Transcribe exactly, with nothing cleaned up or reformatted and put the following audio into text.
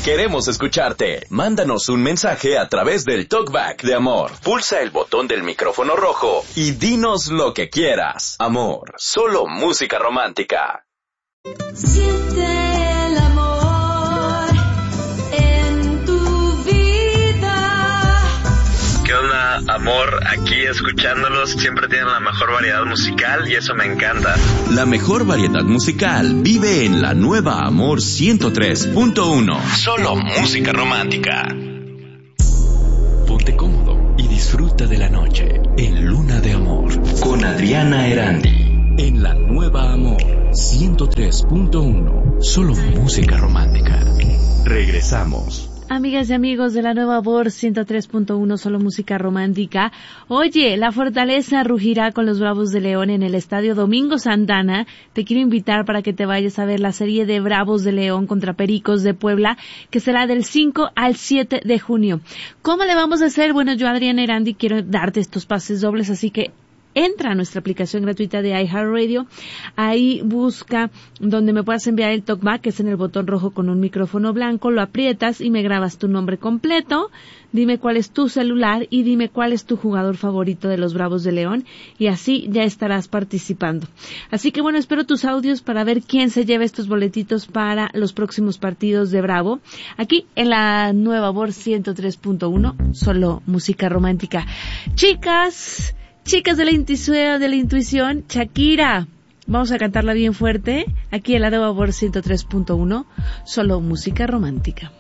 Queremos escucharte. Mándanos un mensaje a través del Talkback de Amor. Pulsa el botón del micrófono rojo y dinos lo que quieras. Amor, solo música romántica. Siente el amor en tu vida. ¿Qué onda, amor? Aquí escuchándolos, siempre tienen la mejor variedad musical y eso me encanta. La mejor variedad musical vive en la nueva Amor ciento tres punto uno. Solo música romántica. Ponte cómodo y disfruta de la noche en Luna de Amor con Adriana Erandi. En la nueva Amor ciento tres punto uno. Solo música romántica. Regresamos. Amigas y amigos de la nueva Amor ciento tres punto uno, solo música romántica. Oye, la Fortaleza rugirá con los Bravos de León en el Estadio Domingo Santana. Te quiero invitar para que te vayas a ver la serie de Bravos de León contra Pericos de Puebla, que será del cinco al siete de junio. ¿Cómo le vamos a hacer? Bueno, yo, Adriana Erandi, quiero darte estos pases dobles, así que entra a nuestra aplicación gratuita de iHeartRadio. Ahí busca donde me puedas enviar el talkback, que es en el botón rojo con un micrófono blanco. Lo aprietas y me grabas tu nombre completo. Dime cuál es tu celular y dime cuál es tu jugador favorito de los Bravos de León. Y así ya estarás participando. Así que bueno, espero tus audios para ver quién se lleva estos boletitos para los próximos partidos de Bravo. Aquí en la nueva Amor ciento tres punto uno, solo música romántica. Chicas... Chicas de la intuición, de la intuición, Shakira. Vamos a cantarla bien fuerte. Aquí en la nueva Amor ciento tres punto uno, solo música romántica.